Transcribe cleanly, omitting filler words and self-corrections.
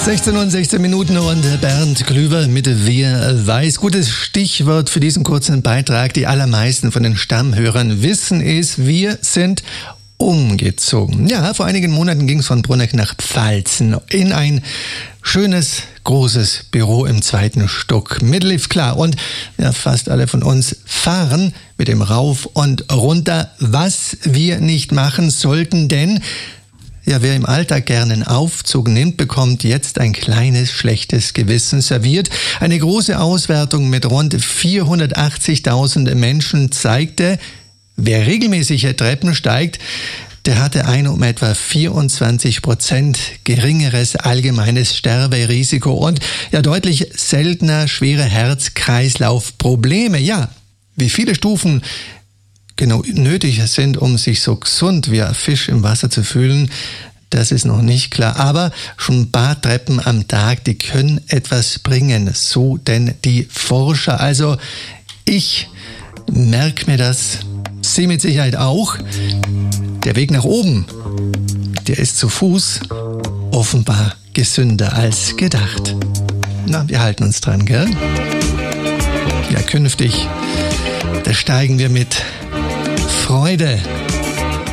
16 Minuten und Bernd Klüver mit Wer weiß. Gutes Stichwort für diesen kurzen Beitrag. Die allermeisten von den Stammhörern wissen es, wir sind umgezogen. Ja, vor einigen Monaten ging es von Bruneck nach Pfalzen in ein schönes, großes Büro im 2. Stock mit Lift, klar. Und ja, fast alle von uns fahren mit dem rauf und runter, was wir nicht machen sollten, denn ja, wer im Alltag gerne einen Aufzug nimmt, bekommt jetzt ein kleines schlechtes Gewissen serviert. Eine große Auswertung mit rund 480.000 Menschen zeigte, wer regelmäßig Treppen steigt, der hatte ein um etwa 24% geringeres allgemeines Sterberisiko und ja deutlich seltener schwere Herz-Kreislauf-Probleme. Ja, wie viele Stufen genau nötig sind, um sich so gesund wie ein Fisch im Wasser zu fühlen, das ist noch nicht klar. Aber schon ein paar Treppen am Tag, die können etwas bringen. So denn die Forscher. Also ich merke mir das, Sie mit Sicherheit auch. Der Weg nach oben, der ist zu Fuß offenbar gesünder als gedacht. Na, wir halten uns dran, gell? Ja, künftig, da steigen wir mit Freude